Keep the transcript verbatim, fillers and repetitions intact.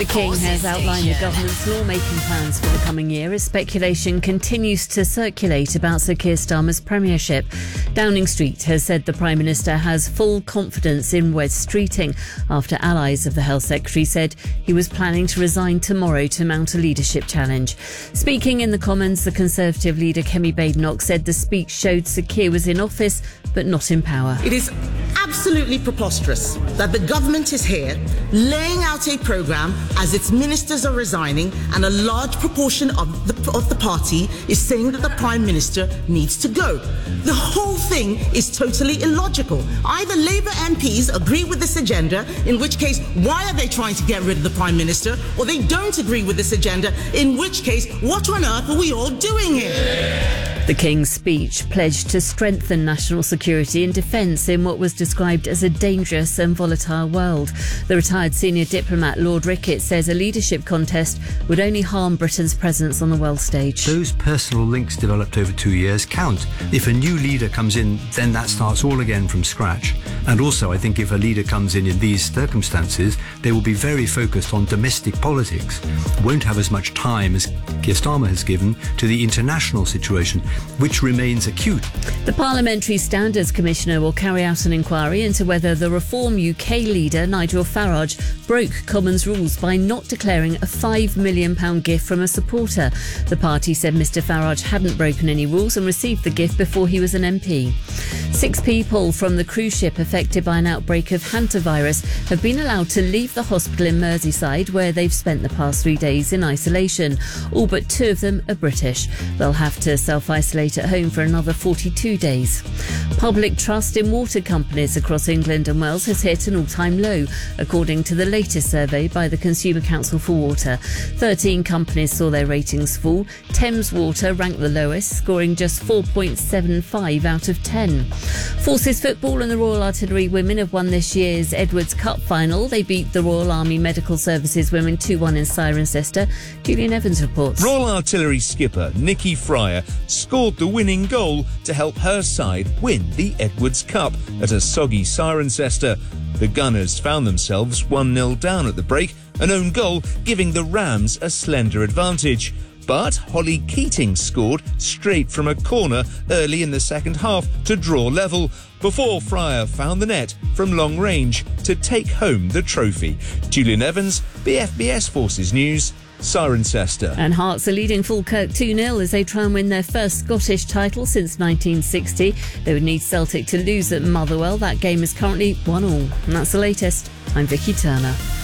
The King has outlined the government's lawmaking plans for the coming year as speculation continues to circulate about Sir Keir Starmer's premiership. Downing Street has said the Prime Minister has full confidence in Wes Streeting after allies of the Health Secretary said he was planning to resign tomorrow to mount a leadership challenge. Speaking in the Commons, the Conservative leader Kemi Badenoch said the speech showed Sir Keir was in office but not in power. It is absolutely preposterous that the government is here laying out a programme as its ministers are resigning and a large proportion of the, of the party is saying that the Prime Minister needs to go. The whole thing is totally illogical. Either Labour M Ps agree with this agenda, in which case why are they trying to get rid of the Prime Minister, or they don't agree with this agenda, in which case what on earth are we all doing here? The King's speech pledged to strengthen national security and defence in what was described as a dangerous and volatile world. The retired senior diplomat Lord Ricketts says a leadership contest would only harm Britain's presence on the world stage. Those personal links developed over two years count. If a new leader comes in, then that starts all again from scratch. And also, I think if a leader comes in in these circumstances, they will be very focused on domestic politics, won't have as much time as Keir Starmer has given to the international situation, which remains acute. The Parliamentary Standards Commissioner will carry out an inquiry into whether the Reform U K leader Nigel Farage broke Commons rules by not declaring a five million pounds gift from a supporter. The party said Mr Farage hadn't broken any rules and received the gift before he was an M P. Six people from the cruise ship affected by an outbreak of hantavirus have been allowed to leave the hospital in Merseyside, where they've spent the past three days in isolation. All but two of them are British. They'll have to self-isolate at home for another forty-two days. Public trust in water companies across England and Wales has hit an all-time low, according to the latest survey by the Consumer Council for Water. thirteen companies saw their ratings fall. Thames Water ranked the lowest, scoring just four point seven five out of ten. Forces Football and the Royal Artillery women have won this year's Edwards Cup final. They beat the Royal Army Medical Services women two one in Cirencester. Julian Evans reports. Royal Artillery skipper Nikki Fryer scored the winning goal to help her side win the Edwards Cup at a soggy Cirencester. The Gunners found themselves one nil down at the break, an own goal giving the Rams a slender advantage. But Holly Keating scored straight from a corner early in the second half to draw level, before Fryer found the net from long range to take home the trophy. Julian Evans, B F B S Forces News, Cirencester. And Hearts are leading Falkirk two nil as they try and win their first Scottish title since nineteen sixty. They would need Celtic to lose at Motherwell. That game is currently one all. And that's the latest. I'm Vicky Turner.